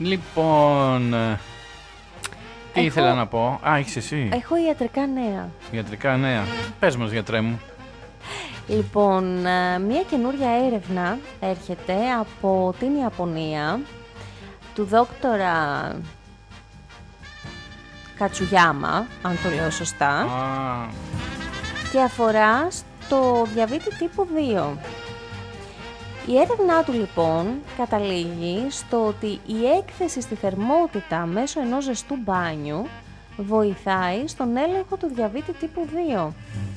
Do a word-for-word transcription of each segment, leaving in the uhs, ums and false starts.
Λοιπόν, τι Έχω... ήθελα να πω. Α, έχεις εσύ. Έχω ιατρικά νέα. Ιατρικά νέα. Πες μας, γιατρέ μου. Λοιπόν, μια καινούρια έρευνα έρχεται από την Ιαπωνία του δόκτορα Κατσουγιάμα, αν το λέω σωστά, Α. και αφορά στο διαβήτη τύπου δύο. Η έρευνά του λοιπόν καταλήγει στο ότι η έκθεση στη θερμότητα μέσω ενός ζεστού μπάνιου βοηθάει στον έλεγχο του διαβήτη τύπου δύο.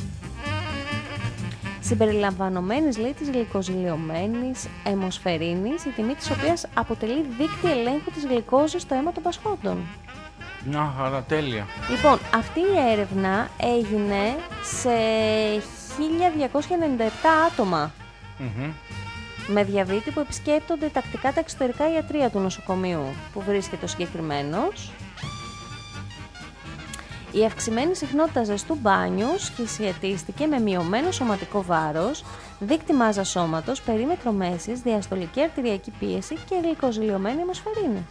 Συμπεριλαμβανομένης, λέει, της γλυκοζηλιωμένης αιμοσφαιρίνης, η τιμή της οποίας αποτελεί δείκτη ελέγχου της γλυκόζης στο αίμα των πασχόντων. Μια χαρά, τέλεια. Λοιπόν, αυτή η έρευνα έγινε σε χίλια διακόσια ενενήντα επτά άτομα Mm-hmm. με διαβήτη που επισκέπτονται τακτικά τα εξωτερικά ιατρεία του νοσοκομείου που βρίσκεται ο συγκεκριμένος. Η αυξημένη συχνότητα ζεστού μπάνιου σχετίστηκε με μειωμένο σωματικό βάρος, δείκτη μάζας σώματος, περίμετρο μέσης, διαστολική αρτηριακή πίεση και γλυκοζηλιωμένη αιμοσφαιρίνη.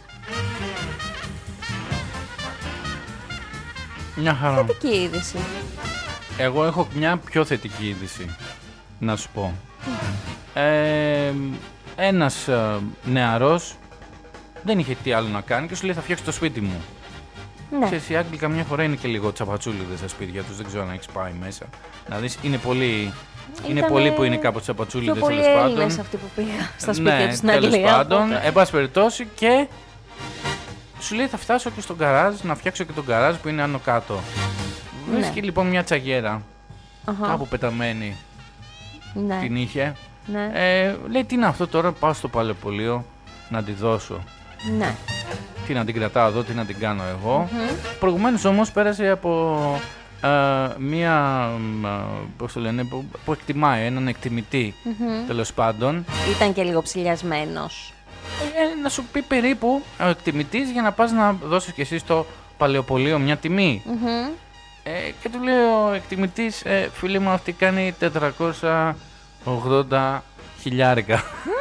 Μια χαρά. Θετική είδηση. Εγώ έχω μια πιο θετική είδηση, να σου πω. Ε, ένας ε, νεαρός δεν είχε τι άλλο να κάνει και σου λέει θα φτιάξω το σπίτι μου. Ναι. Ξέρεις, οι Άγγλοι καμιά φορά είναι και λίγο τσαπατσούλιδες στα σπίτια τους, δεν ξέρω αν έχεις πάει μέσα. Να δεις, είναι πολύ, είναι πολύ που είναι κάπως τσαπατσούλιδες, πιο τέλος πολλοί πάντων. Έλληνες αυτοί που πήγα στα σπίτια Ναι, τους στην Αγγλία. τέλος πάντων, οπότε. εν πάση περιπτώσει, και σου λέει θα φτάσω και στον γκαράζ, να φτιάξω και τον γκαράζ που είναι άνω κάτω. Ναι. Βρίσκει λοιπόν μια τσαγέρα, Αχα. κάπου πεταμένη, Ναι. την είχε. Ναι. Ε, λέει τι είναι αυτό τώρα, πάω στο παλαιοπωλείο να τη δώσω. Ναι. Τι να την κρατάω εδώ, τι να την κάνω εγώ. Mm-hmm. Προηγουμένως όμως πέρασε από ε, μία, ε, πώς το λένε, που, που εκτιμάει, έναν εκτιμητή Mm-hmm. τέλος πάντων. Ήταν και λίγο ψηλιασμένος. Ε, να σου πει περίπου ο εκτιμητής για να πας να δώσεις και εσύ στο παλαιοπωλείο μια τιμή. Mm-hmm. Ε, και του λέει ο εκτιμητής, ε, φίλε μου αυτή κάνει τετρακόσια ογδόντα χιλιάρικα.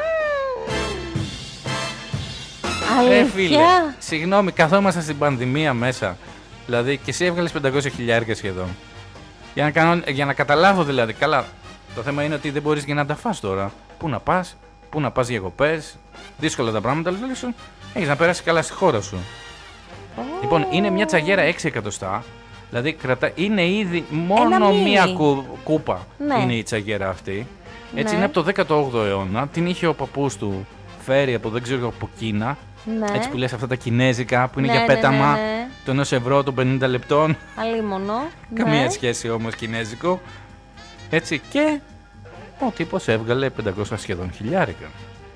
Ε, φίλε, Αλήθεια. συγγνώμη, καθόμασταν στην πανδημία μέσα. Δηλαδή και εσύ έβγαλες πεντακόσια χιλιάρικα σχεδόν. Για να, κάνω, για να καταλάβω δηλαδή. Καλά, το θέμα είναι ότι δεν μπορείς και να τα φας τώρα. Πού να πας, πού να πας διακοπές. Δύσκολα τα πράγματα, αλλά τουλάχιστον έχεις να περάσει καλά στη χώρα σου. Oh. Λοιπόν, είναι μια τσαγέρα έξι εκατοστά. Δηλαδή κρατά, είναι ήδη μόνο μίνι. μία κου, κούπα. Ναι. Είναι η τσαγέρα αυτή. Έτσι Ναι. είναι από το δέκατο όγδοο αιώνα. Την είχε ο παππούς του φέρει από δεν ξέρω από Κίνα. Ναι. Έτσι που λες αυτά τα κινέζικα που είναι Ναι, για ναι, πέταμα ναι, ναι. του ενός ευρώ των πενήντα λεπτών. Αλίμονο. Καμία Ναι. σχέση όμως κινέζικο. Έτσι και ο τύπος έβγαλε πεντακόσια σχεδόν χιλιάρικα.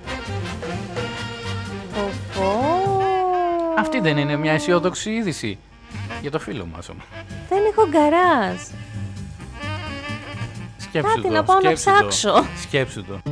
Πω, πω. Αυτή δεν είναι μια αισιόδοξη είδηση για το φίλο μας όμως. Δεν έχω γκαράζ. Σκέψου Κάτι το, να πάω να σκέψου το, ψάξω. Σκέψου το.